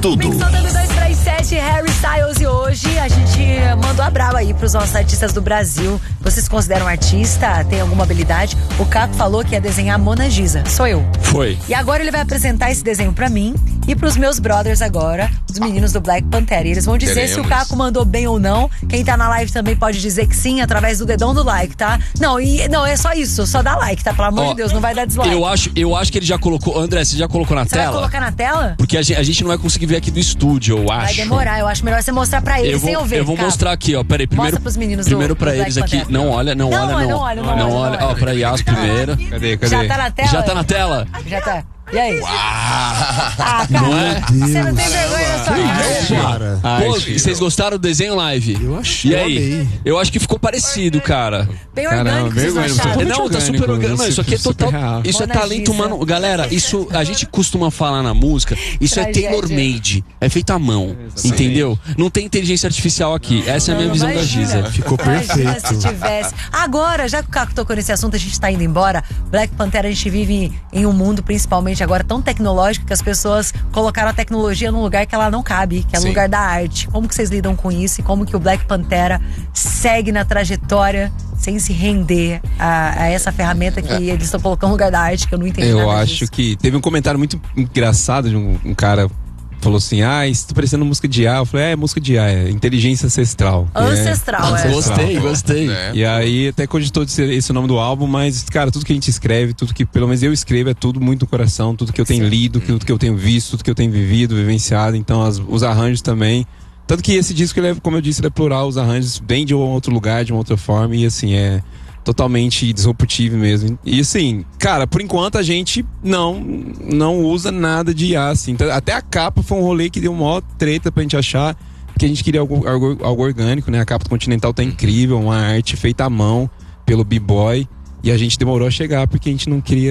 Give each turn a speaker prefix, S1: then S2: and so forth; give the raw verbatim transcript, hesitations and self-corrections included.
S1: tudo.
S2: Mix Soltando dois três sete, Harry Styles, e hoje a gente mandou a brava aí pros nossos artistas do Brasil. Vocês consideram artista? Tem alguma habilidade? O Caco falou que ia desenhar a Mona Lisa. Sou eu.
S3: Foi.
S2: E agora ele vai apresentar esse desenho pra mim e pros meus brothers agora, os meninos do Black Panther. E eles vão dizer
S4: Queremos.
S2: se o Caco mandou bem ou não. Quem tá na live também pode dizer que sim, através do dedão do like, tá? Não, e, não é só isso, só dá like, tá? Pelo amor
S3: Ó,
S2: de Deus, não vai dar dislike.
S3: Eu acho, eu acho que ele já colocou. André, você já colocou na
S2: Você
S3: tela?
S2: vai colocar na tela?
S3: Porque a gente, a gente não vai conseguir ver aqui do estúdio, eu acho.
S2: Vai demorar, eu acho melhor você mostrar pra eles
S3: Eu vou,
S2: sem eu ver.
S3: eu vou
S2: Caco.
S3: mostrar aqui, ó. Peraí, primeiro.
S2: Mostra pros meninos
S3: primeiro
S2: do-
S3: pra
S2: do
S3: eles
S2: Black
S3: aqui.
S2: Panther.
S3: Não olha, não,
S2: Não
S3: olha,
S2: olha,
S3: não.
S2: não olha, não olha, não
S3: olha.
S2: olha.
S3: Ó, pra Yas primeiro.
S4: Cadê, cadê?
S2: Já tá na tela?
S3: Já tá na tela?
S2: Já tá. E aí?
S4: Uau!
S2: Ah, cara,
S3: Não é?
S2: você não tem vergonha na sua cara.
S1: Cara,
S3: Pô,
S4: incrível.
S3: vocês gostaram do desenho live?
S1: Eu achei,
S3: E
S1: eu
S3: aí?
S1: amei.
S3: Eu acho que ficou parecido, cara.
S2: Bem
S4: Caramba,
S2: orgânico, vocês
S4: vergonha,
S2: acharam?
S4: totalmente
S3: Não, tá super
S4: orgânico,
S3: orgânico. Não, isso aqui é
S4: super
S3: total.
S4: real.
S3: Isso é
S2: Mona
S3: talento
S2: Lisa.
S3: humano. Galera, isso a gente costuma falar na música. Isso é
S2: Tragédia.
S3: tailor-made. É feito à mão. Entendeu? Não tem inteligência artificial aqui. Essa é a minha
S2: Não,
S3: visão da
S2: imagina.
S3: Giza.
S1: Ficou
S2: Imagina
S1: perfeito.
S2: se tivesse. Agora, já que o Caco tocou nesse assunto, a gente tá indo embora. Black Panther, a gente vive em um mundo, principalmente agora, tão tecnológico que as pessoas colocaram a tecnologia num lugar que ela não cabe, que é no
S4: Sim.
S2: lugar da arte. Como que vocês lidam com isso e como que o Black Pantera segue na trajetória sem se render a, a essa ferramenta que eles estão colocando no lugar da arte, que eu não entendi
S4: Eu
S2: nada
S4: acho
S2: disso.
S4: que teve um comentário muito engraçado de um, um cara falou assim: ah, isso tá parecendo música de A. Eu falei: é, música de A, é inteligência ancestral.
S2: Ancestral, é.
S3: Gostei, gostei.
S4: E aí até cogitou de ser esse o nome do álbum, mas, cara, tudo que a gente escreve, tudo que pelo menos eu escrevo, é tudo muito no coração, tudo que eu tenho lido, tudo que eu tenho visto, tudo que eu tenho vivido, vivenciado. Então as- os arranjos também. Tanto que esse disco, ele é, como eu disse, ele é plural, os arranjos vêm de um outro lugar, de uma outra forma, e assim, é totalmente disruptivo mesmo. E assim, cara, por enquanto a gente não não usa nada de I A, assim. Então, até a capa foi um rolê que deu maior treta pra gente achar, porque a gente queria algo, algo, algo orgânico, né? A capa do Continental tá incrível, uma arte feita à mão pelo B-Boy, e a gente demorou a chegar porque a gente não queria